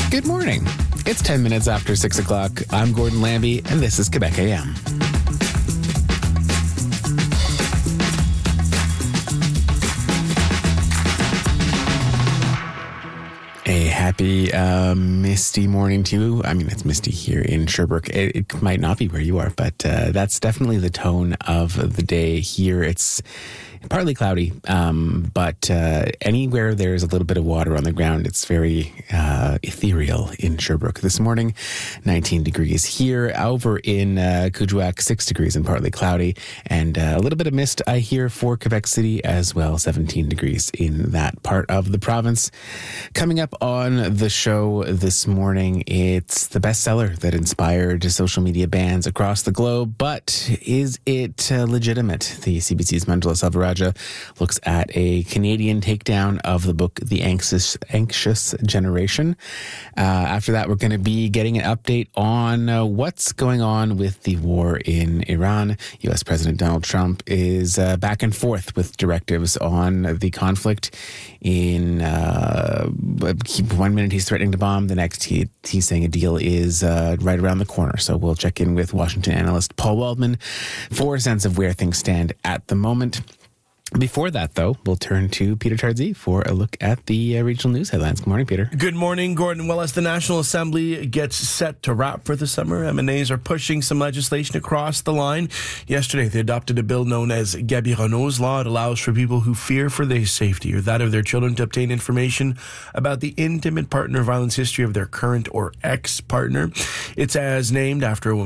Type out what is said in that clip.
Good morning. It's 10 minutes after 6 o'clock. I'm Gordon Lambie, and this is Quebec AM. A happy, misty morning to you. I mean, it's misty here in Sherbrooke. It might not be where you are, but that's definitely the tone of the day here. It's partly cloudy, but anywhere there's a little bit of water on the ground, it's very ethereal in Sherbrooke. This morning, 19 degrees here. Over in Kuujjuaq, 6 degrees and partly cloudy. And a little bit of mist, I hear, for Quebec City as well, 17 degrees in that part of the province. Coming up on the show this morning, it's the bestseller that inspired social media bans across the globe. But is it legitimate? The CBC's Mandela Selvarajah looks at a Canadian takedown of the book The Anxious Generation. After that, we're going to be getting an update on what's going on with the war in Iran. U.S. President Donald Trump is back and forth with directives on the conflict. In 1 minute he's threatening to bomb, the next he's saying a deal is right around the corner. So we'll check in with Washington analyst Paul Waldman for a sense of where things stand at the moment. Before that, though, we'll turn to Peter Tardsey for a look at the regional news headlines. Good morning, Peter. Good morning, Gordon. Well, as the National Assembly gets set to wrap for the summer, MNAs are pushing some legislation across the line. Yesterday, they adopted a bill known as Gabi Renault's Law. It allows for people who fear for their safety or that of their children to obtain information about the intimate partner violence history of their current or ex-partner. It's as named after a woman